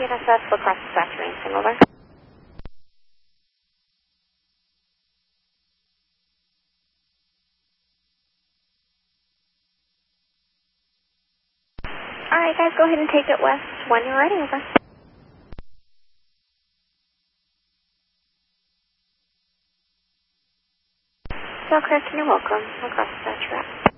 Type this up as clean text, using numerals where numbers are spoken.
PNSS, across the saturation, over. Alright guys, go ahead and take it west when you're ready, over. So, Kristen, you're welcome. Across the saturation.